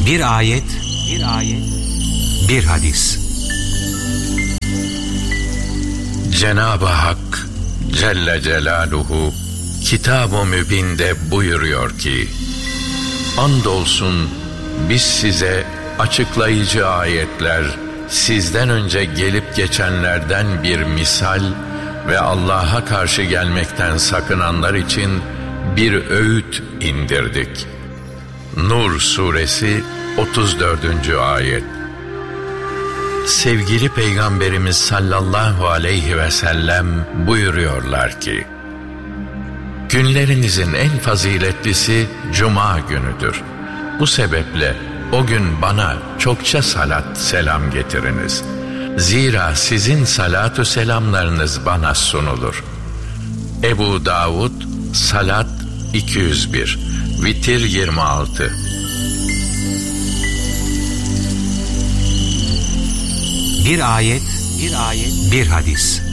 Bir ayet, bir hadis. Cenab-ı Hak Celle Celaluhu Kitab-ı Mübin'de buyuruyor ki: andolsun biz size açıklayıcı ayetler, sizden önce gelip geçenlerden bir misal ve Allah'a karşı gelmekten sakınanlar için bir öğüt indirdik. Nur Suresi 34. ayet. Sevgili Peygamberimiz sallallahu aleyhi ve sellem buyuruyorlar ki: günlerinizin en faziletlisi Cuma günüdür. Bu sebeple o gün bana çokça salat selam getiriniz. Zira sizin salatü selamlarınız bana sunulur. Ebu Davud Salat 201, Vitir 26. Bir ayet, bir hadis.